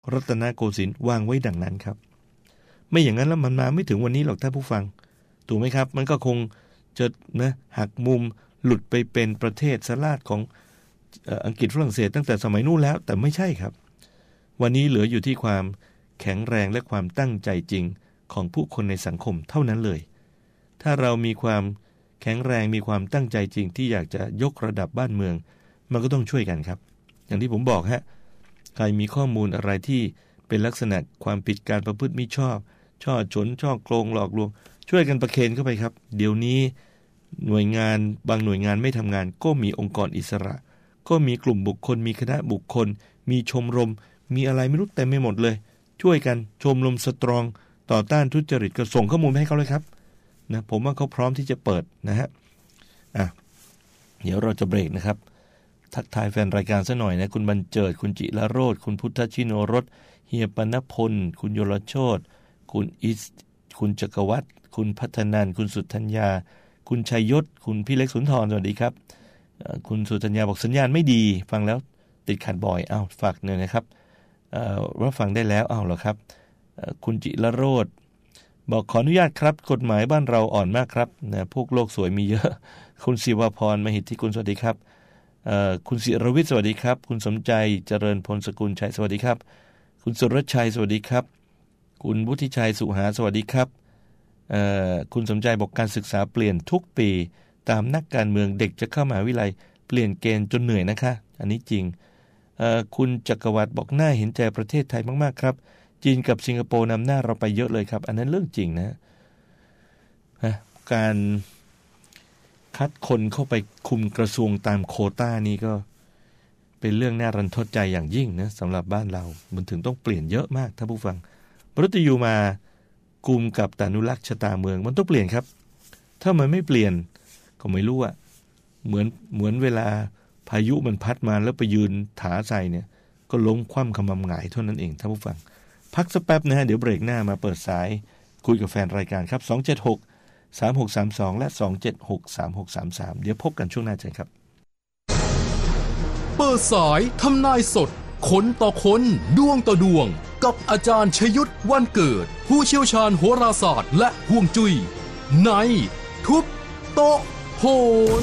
รัตนโกสินทร์วางไว้ดังนั้นครับไม่อย่างนั้นแล้วมันมาไม่ถึงวันนี้หรอกท่านผู้ฟังถูกไหมครับมันก็คงจะหักมุมหลุดไปเป็นประเทศสลาดของอังกฤษฝรั่งเศสตั้งแต่สมัยนู้นแล้วแต่ไม่ใช่ครับวันนี้เหลืออยู่ที่ความแข็งแรงและความตั้งใจจริงของผู้คนในสังคมเท่านั้นเลยถ้าเรามีความแข็งแรงมีความตั้งใจจริงที่อยากจะยกระดับบ้านเมืองมันก็ต้องช่วยกันครับอย่างที่ผมบอกใครมีข้อมูลอะไรที่เป็นลักษณะความผิดการประพฤติมิชอบช่อฉนช่อโกงหลอกลวงช่วยกันประเคนเข้าไปครับเดี๋ยวนี้หน่วยงานบางหน่วยงานไม่ทำงานก็มีองค์กรอิสระก็มีกลุ่มบุคคลมีคณะบุคคลมีชมรมมีอะไรไม่รู้เต็มไปหมดเลยช่วยกันชมรมสตรองต่อต้านทุจริตก็ส่งข้อมูลให้เขาเลยครับนะผมว่าเขาพร้อมที่จะเปิดนะฮะเดี๋ยวเราจะเบรกนะครับทักทายแฟนรายการซะหน่อยนะคุณบรรเจิดคุณจิรโรจน์คุณพุทธชิโนรสเฮียปนพลคุณโยรโชติคุณอิสคุณจักรวัฒน์คุณพัฒนันท์คุณสุทัญญาคุณชัยยศคุณพี่เล็กสุนทรสวัสดีครับคุณสุทัญญาบอกสัญญาณไม่ดีฟังแล้วติดขัดบ่อยฝากหน่อยนะครับรับฟังได้แล้วเหรอครับคุณจิรโรจน์บอกขออนุญาตครับกฎหมายบ้านเราอ่อนมากครับนะพวกโลกสวยมีเยอะคุณศิวพรมหิทธิกุลสวัสดีครับคุณศิรวิทย์สวัสดีครับคุณสมใจเจริญพลสกุลชัยสวัสดีครับคุณสุรชัยสวัสดีครับคุณวุฒิชัยสุหาสวัสดีครับคุณสมใจบอกการศึกษาเปลี่ยนทุกปีตามนักการเมืองเด็กจะเข้ามหาวิทยาลัยเปลี่ยนเกณฑ์จนเหนื่อยนะคะอันนี้จริงคุณจักรวรรดิบอกน่าเห็นใจประเทศไทยมากๆครับจีนกับสิงคโปร์นำหน้าเราไปเยอะเลยครับอันนั้นเรื่องจริงนะการคัดคนเข้าไปคุมกระทรวงตามโควต้านี่ก็เป็นเรื่องน่ารันทดใจอย่างยิ่งนะสำหรับบ้านเรามันถึงต้องเปลี่ยนเยอะมากท่านผู้ฟังมฤตยูมากุมกับตานุรักษ์ชะตาเมืองมันต้องเปลี่ยนครับถ้ามันไม่เปลี่ยนก็ไม่รู้อะเหมือนเวลาพายุมันพัดมาแล้วไปยืนถาใส่เนี่ยก็ล้มคว่ำขมำหงายเท่านั้นเองท่านผู้ฟังพักสักแป๊บนะฮะเดี๋ยวเบรกหน้ามาเปิดสายคุยกับแฟนรายการครับ276-3632และ276-3633เดี๋ยวพบกันช่วงหน้าเชิญครับเปิดสายทำนายสดคนต่อคนดวงต่อดวงกับอาจารย์ชยุทธวันเกิดผู้เชี่ยวชาญโหราศาสตร์และฮวงจุ้ยในทุบโต๊ะโหน